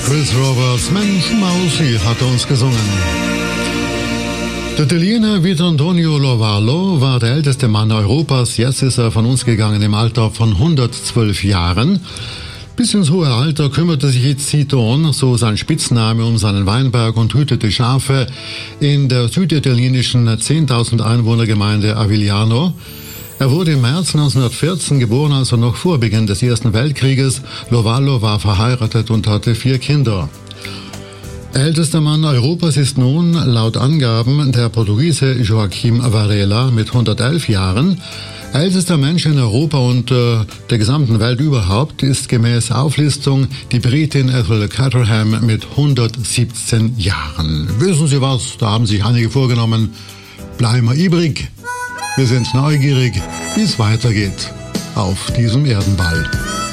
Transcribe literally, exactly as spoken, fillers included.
Chris Roberts, Mensch Mausi, hat er uns gesungen. Der Italiener Vittorio Lovallo war der älteste Mann Europas. Jetzt ist er von uns gegangen im Alter von hundertzwölf Jahren. Bis ins hohe Alter kümmerte sich Ziton, so sein Spitzname, um seinen Weinberg und hütete Schafe in der süditalienischen zehntausend Einwohnergemeinde Avigliano. Er wurde im März neunzehnhundertvierzehn geboren, also noch vor Beginn des Ersten Weltkrieges. Lovallo war verheiratet und hatte vier Kinder. Ältester Mann Europas ist nun laut Angaben der Portugiese Joaquim Varela mit hundertelf Jahren. Ältester Mensch in Europa und äh, der gesamten Welt überhaupt ist gemäß Auflistung die Britin Ethel Caterham mit hundertsiebzehn Jahren. Wissen Sie was? Da haben sich einige vorgenommen. Bleiben wir übrig. Wir sind neugierig, wie es weitergeht auf diesem Erdenball.